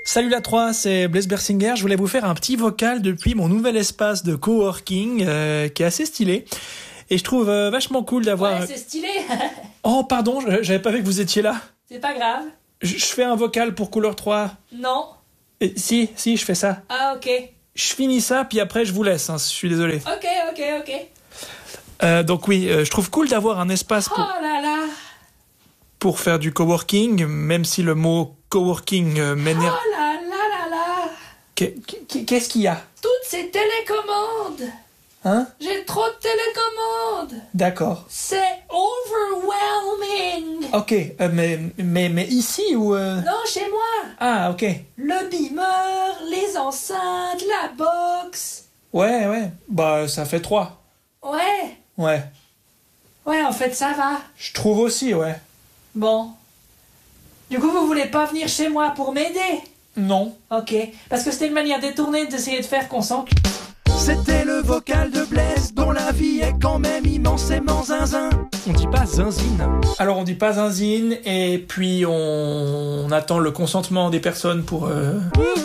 Salut la 3, c'est Blaise Bersinger. Je voulais vous faire un petit vocal depuis mon nouvel espace de coworking qui est assez stylé. Et je trouve vachement cool d'avoir... Ouais, c'est stylé. Oh, pardon, j'avais pas vu que vous étiez là. C'est pas grave. Je fais un vocal pour Couleur 3. Non. Si, je fais ça. Ah, ok. Je finis ça, puis après je vous laisse, je suis désolé. Ok. Donc oui, je trouve cool d'avoir un espace Oh là là. pour faire du coworking, même si le mot coworking m'énerve. Oh là là là là. Qu'est-ce qu'il y a? Toutes ces télécommandes. Hein? J'ai trop de télécommandes. D'accord. C'est overwhelming. Ok, mais ici ou... Non, chez moi. Ah, ok. Le beamer, les enceintes, la box. Ouais. Bah, ça fait 3. Ouais. Ouais. En fait, ça va. Je trouve aussi, ouais. Bon. Du coup, vous voulez pas venir chez moi pour m'aider? Non. Ok. Parce que c'était une manière détournée d'essayer de faire qu'on s'en... C'était le vocal de Blaise, dont la vie est quand même immensément zinzin. On dit pas zinzine. Alors, on dit pas zinzine, et puis on attend le consentement des personnes pour...